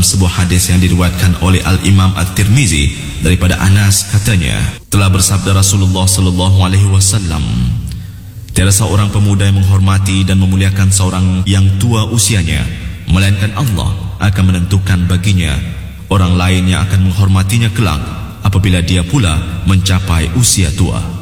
Dalam sebuah hadis yang diriwayatkan oleh Al-Imam At-Tirmizi daripada Anas, katanya, telah bersabda Rasulullah sallallahu alaihi wasallam, tiada seorang pemuda yang menghormati dan memuliakan seorang yang tua usianya, melainkan Allah akan menentukan baginya orang lain yang akan menghormatinya kelak apabila dia pula mencapai usia tua.